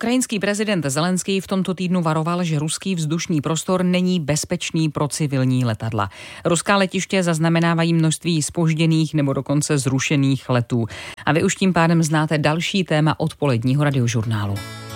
Ukrajinský prezident Zelenský v tomto týdnu varoval, že ruský vzdušný prostor není bezpečný pro civilní letadla. Ruská letiště zaznamenávají množství zpožděných nebo dokonce zrušených letů. A vy už tím pádem znáte další téma odpoledního radiožurnálu.